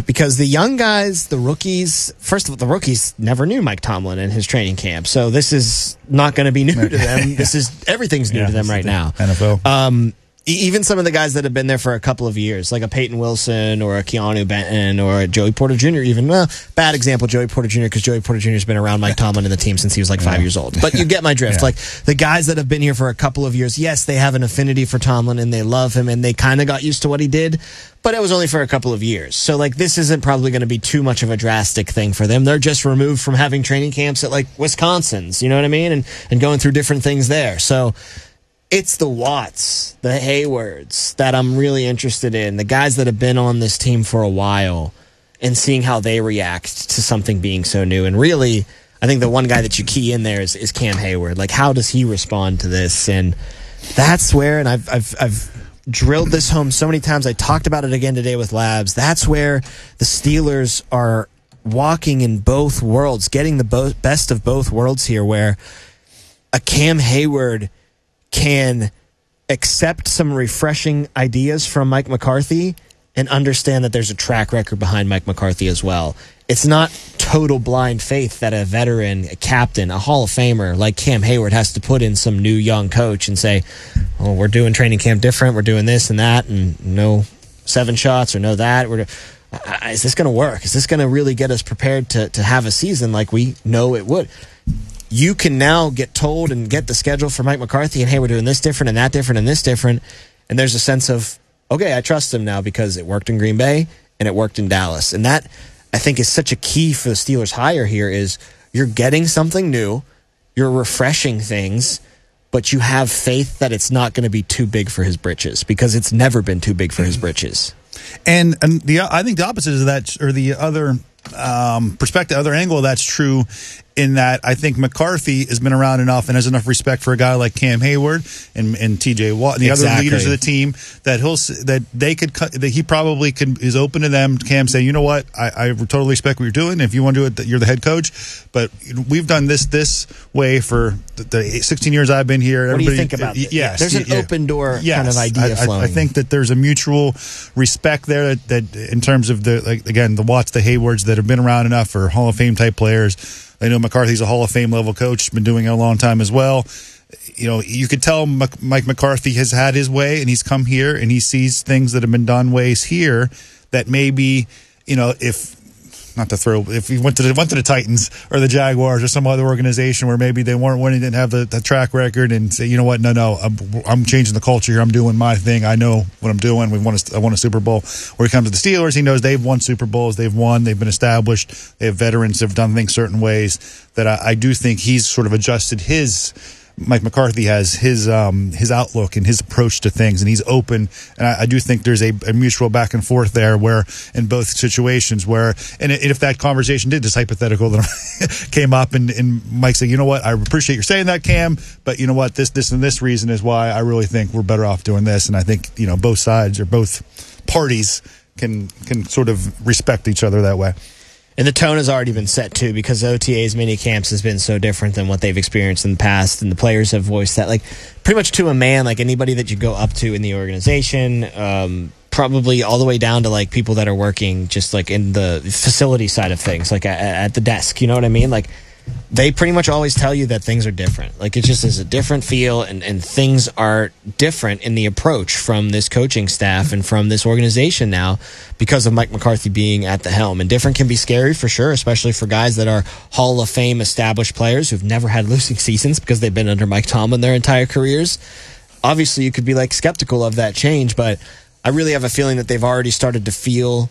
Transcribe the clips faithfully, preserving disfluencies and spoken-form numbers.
because the young guys, the rookies, first of all, the rookies never knew Mike Tomlin and his training camp, so this is not going to be new to them. This is everything's new yeah, to them right now. N F L. Um, even some of the guys that have been there for a couple of years, like a Peyton Wilson or a Keanu Benton or a Joey Porter Junior even. Well, bad example, Joey Porter Junior, because Joey Porter Junior has been around Mike Tomlin and the team since he was like five yeah. years old. But you get my drift. Yeah. Like the guys that have been here for a couple of years, yes, they have an affinity for Tomlin and they love him and they kind of got used to what he did, but it was only for a couple of years. So like this isn't probably going to be too much of a drastic thing for them. They're just removed from having training camps at like Wisconsin's, you know what I mean? And, and going through different things there. So it's the Watts, the Haywards that I'm really interested in, the guys that have been on this team for a while and seeing how they react to something being so new. And really, I think the one guy that you key in there is, is Cam Hayward. Like, how does he respond to this? And that's where, and I've, I've, I've drilled this home so many times. I talked about it again today with Labs. That's where the Steelers are walking in both worlds, getting the bo- best of both worlds here, where a Cam Hayward can accept some refreshing ideas from Mike McCarthy and understand that there's a track record behind Mike McCarthy as well. It's not total blind faith that a veteran, a captain, a Hall of Famer like Cam Hayward has to put in some new young coach and say, oh, we're doing training camp different, we're doing this and that, and no seven shots or no that. We're, uh, is this going to work? Is this going to really get us prepared to, to have a season like we know it would? You can now get told and get the schedule for Mike McCarthy and, hey, we're doing this different and that different and this different. And there's a sense of, okay, I trust him now because it worked in Green Bay and it worked in Dallas. And that, I think, is such a key for the Steelers hire here is you're getting something new, you're refreshing things, but you have faith that it's not going to be too big for his britches because it's never been too big for his britches. And, and the I think the opposite of that, or the other um, perspective, other angle, that's true in that I think McCarthy has been around enough and has enough respect for a guy like Cam Hayward and, and T J Watt and the exactly. other leaders of the team that he'll that they could that he probably could is open to them. Cam say, you know what, I, I totally respect what you're doing. If you want to do it, you're the head coach. But we've done this this way for the, the sixteen years I've been here. What do you think about that? Yes, there's an yeah, open door yes, kind of idea I, flowing. I, I think that there's a mutual respect there that, that in terms of the like again the Watts, the Haywards that have been around enough for Hall of Fame type players. I know McCarthy's a Hall of Fame level coach, been doing it a long time as well. You know, you could tell Mike McCarthy has had his way and he's come here and he sees things that have been done ways here that maybe, you know, if not to throw, if he went to the, went to the Titans or the Jaguars or some other organization where maybe they weren't winning, didn't have the, the track record and say, you know what, no, no, I'm, I'm changing the culture here. I'm doing my thing. I know what I'm doing. We won a, I won a Super Bowl. Where he comes to the Steelers, he knows they've won Super Bowls. They've won. They've been established. They have veterans. They've done things certain ways that I, I do think he's sort of adjusted his Mike McCarthy has his um, his outlook and his approach to things, and he's open. And I, I do think there's a, a mutual back and forth there, where in both situations, where and if that conversation did, this hypothetical that came up, and, and Mike said, you know what, I appreciate you saying that, Cam, but you know what, this this and this reason is why I really think we're better off doing this. And I think you know both sides or both parties can can sort of respect each other that way. And the tone has already been set, too, because O T As, mini camps has been so different than what they've experienced in the past, and the players have voiced that. Like, pretty much to a man, like anybody that you go up to in the organization, um, probably all the way down to, like, people that are working just, like, in the facility side of things, like, at, at the desk, you know what I mean? Like, they pretty much always tell you that things are different. Like, it just is a different feel, and, and things are different in the approach from this coaching staff and from this organization now because of Mike McCarthy being at the helm. And different can be scary for sure, especially for guys that are Hall of Fame established players who've never had losing seasons because they've been under Mike Tomlin their entire careers. Obviously, you could be, like, skeptical of that change, but I really have a feeling that they've already started to feel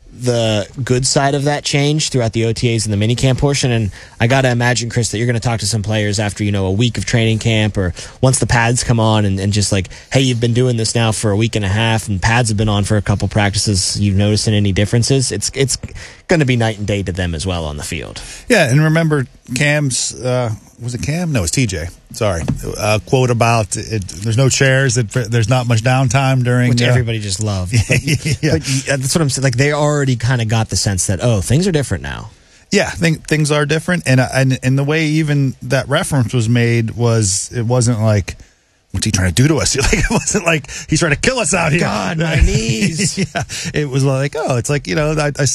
the good side of that change throughout the O T As and the minicamp portion. And I got to imagine, Chris, that you're going to talk to some players after, you know, a week of training camp or once the pads come on and, and just like, hey, you've been doing this now for a week and a half and pads have been on for a couple practices. You've noticed any differences? It's it's going to be night and day to them as well on the field. Yeah, and remember Cam's, uh, was it Cam? No, it's T J. Sorry. Uh, quote about it, there's no chairs, it, there's not much downtime during. Which uh, everybody just loved. But, yeah. but that's what I'm saying. Like, they already kind of got the sense that, oh, things are different now. Yeah, think things are different. And, and, and the way even that reference was made was, it wasn't like, what's he trying to do to us? Like, it wasn't like he's trying to kill us out here. God, my knees. Yeah, it was like, oh, it's like, you know, I, I